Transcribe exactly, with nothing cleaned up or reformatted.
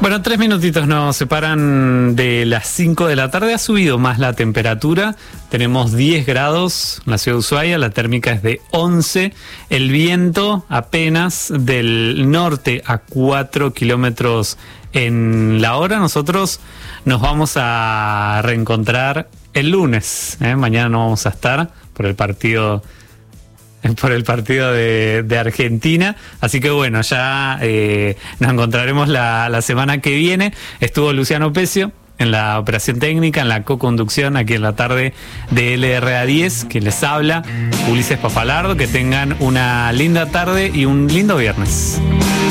Bueno, tres minutitos nos separan de las cinco de la tarde. Ha subido más la temperatura. Tenemos diez grados en la ciudad de Ushuaia. La térmica es de once. El viento apenas del norte a cuatro kilómetros en la hora. Nosotros nos vamos a reencontrar el lunes. ¿eh? Mañana no vamos a estar por el partido... por el partido de, de Argentina, así que bueno, ya eh, nos encontraremos la, la semana que viene. Estuvo Luciano Pecio en la operación técnica, en la co-conducción aquí en la tarde de L R A diez, que les habla Ulises Papalardo. Que tengan una linda tarde y un lindo viernes.